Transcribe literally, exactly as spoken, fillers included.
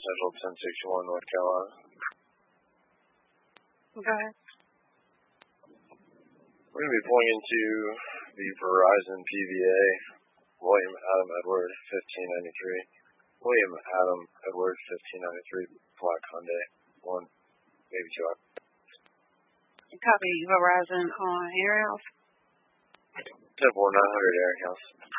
Central ten sixty-one, North Carolina. Go ahead. We're going to be pulling into the Verizon P V A, William Adam Edward, fifteen ninety-three. William Adam Edward, fifteen ninety-three, Black Hyundai, one, maybe two. Copy Verizon on Air House. ten four nine hundred Aaron House.